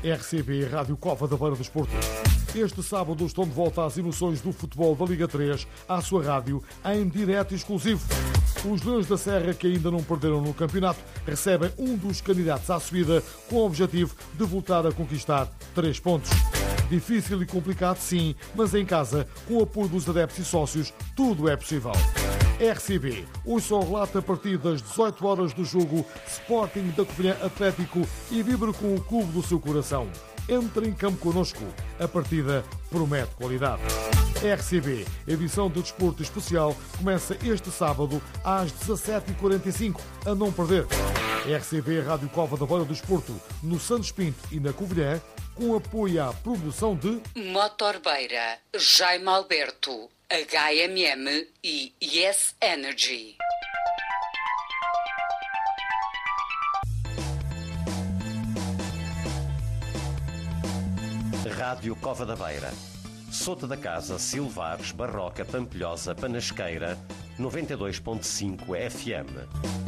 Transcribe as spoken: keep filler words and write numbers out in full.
R C B Rádio Cova da Beira do Desporto. Este sábado estão de volta às emoções do futebol da Liga três, à sua rádio, em direto exclusivo. Os Leões da Serra, que ainda não perderam no campeonato, recebem um dos candidatos à subida com o objetivo de voltar a conquistar três pontos. Difícil e complicado, sim, mas em casa, com o apoio dos adeptos e sócios, tudo é possível. R C B, hoje só relata a partir das dezoito horas do jogo Sporting da Covilhã Atlético e vibre com o clube do seu coração. Entre em campo connosco, a partida promete qualidade. R C B, edição de desporto especial, começa este sábado às dezassete e quarenta e cinco, a não perder. R C B Rádio Cova da Beira do Desporto, no Santos Pinto e na Covilhã, com apoio à produção de Motor Beira, Jaime Alberto, H M M e Yes Energy. Rádio Cova da Beira, Sota da Casa, Silvares, Barroca, Pampilhosa, Panasqueira, noventa e dois ponto cinco F M.